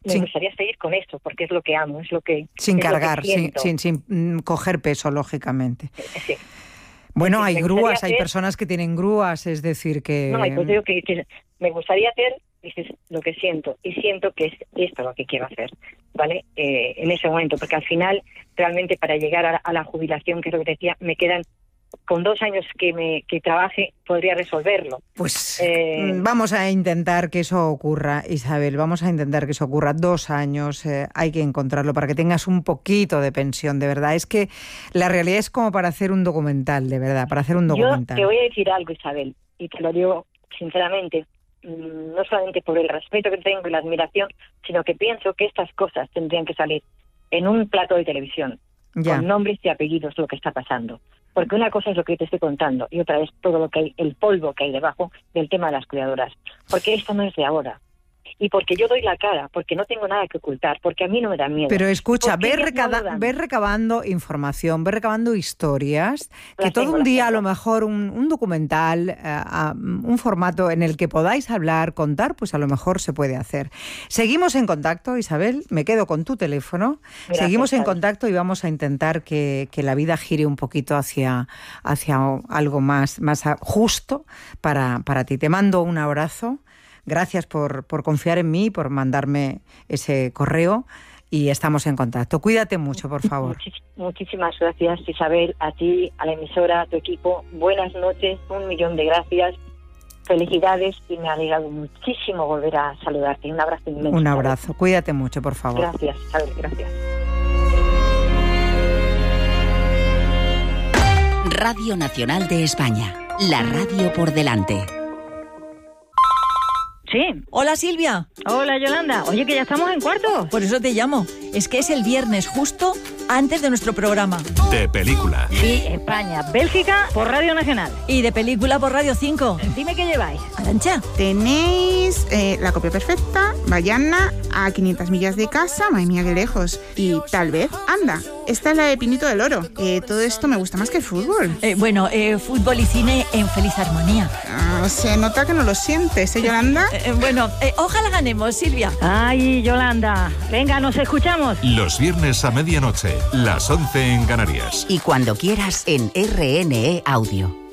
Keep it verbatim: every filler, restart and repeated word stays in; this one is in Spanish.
me sin, gustaría seguir con esto, porque es lo que amo, es lo que Sin es cargar, lo que sin, sin, sin coger peso, lógicamente. Sí. Bueno, sí, hay grúas, hacer, hay personas que tienen grúas, es decir que... No, pues digo que, que me gustaría hacer, dices, lo que siento, y siento que es esto lo que quiero hacer, ¿vale? Eh, en ese momento, porque al final, realmente para llegar a, a la jubilación, que es lo que te decía, me quedan... Con dos años que me que trabaje podría resolverlo. Pues eh... vamos a intentar que eso ocurra, Isabel, vamos a intentar que eso ocurra. Dos años, eh, hay que encontrarlo para que tengas un poquito de pensión, de verdad. Es que la realidad es como para hacer un documental, de verdad, para hacer un documental. Yo te voy a decir algo, Isabel, y te lo digo sinceramente, no solamente por el respeto que tengo y la admiración, sino que pienso que estas cosas tendrían que salir en un plato de televisión, ya. Con nombres y apellidos, lo que está pasando. Porque una cosa es lo que te estoy contando y otra es todo lo que hay, el polvo que hay debajo del tema de las cuidadoras. Porque esto no es de ahora. Y porque yo doy la cara, porque no tengo nada que ocultar, porque a mí no me da miedo. Pero escucha, ve, recada, no ve recabando información, ve recabando historias, las que todo tengo, un día a lo mejor un, un documental, uh, un formato en el que podáis hablar, contar, pues a lo mejor se puede hacer. Seguimos en contacto, Isabel, me quedo con tu teléfono, Gracias, seguimos en contacto y vamos a intentar que, que la vida gire un poquito hacia, hacia algo más, más justo para, para ti. Te mando un abrazo. Gracias por, por confiar en mí, por mandarme ese correo y estamos en contacto. Cuídate mucho, por favor. Muchis, muchísimas gracias, Isabel, a ti, a la emisora, a tu equipo. Buenas noches, un millón de gracias, felicidades y me ha alegrado muchísimo volver a saludarte. Un abrazo inmenso. Un abrazo. Isabel. Cuídate mucho, por favor. Gracias, Isabel, gracias. Radio Nacional de España, la radio por delante. Sí. Hola, Silvia. Hola, Yolanda. Oye, que ya estamos en cuarto. Por eso te llamo. Es que es el viernes justo antes de nuestro programa. De película. Sí, España, Bélgica, por Radio Nacional. Y de película por Radio cinco. Dime qué lleváis. Arantxa. Tenéis eh, La copia perfecta, Bayana, A quinientas millas de casa, madre mía, qué lejos. Y tal vez, anda, esta es la de Pinito del Oro. Eh, todo esto me gusta más que el fútbol. Eh, bueno, eh, fútbol y cine en feliz armonía. Ah, se nota que no lo sientes, ¿eh, Yolanda? Eh, bueno, eh, ojalá ganemos, Silvia. Ay, Yolanda. Venga, nos escuchamos. Los viernes a medianoche, las once en Canarias. Y cuando quieras en R N E Audio.